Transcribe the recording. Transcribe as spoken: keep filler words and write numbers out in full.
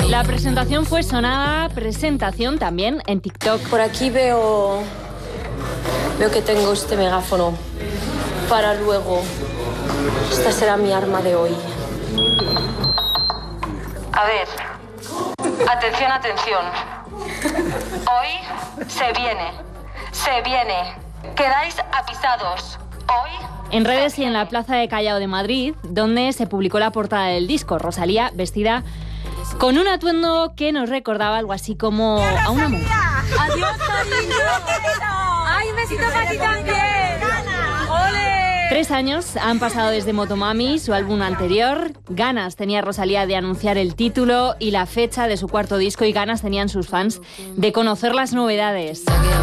La presentación fue sonada, presentación también en TikTok. Por aquí veo, veo que tengo este megáfono para luego. Esta será mi arma de hoy. A ver, atención, atención. Hoy se viene, se viene. Quedáis avisados. Hoy... En redes y en la Plaza de Callao de Madrid, donde se publicó la portada del disco, Rosalía vestida con un atuendo que nos recordaba algo así como a una mujer. ¡Adiós, cariño! ¡Ay, un besito para ti también! ¡Ole! Tres años han pasado desde Motomami, su álbum anterior. Ganas tenía Rosalía de anunciar el título y la fecha de su cuarto disco, y ganas tenían sus fans de conocer las novedades.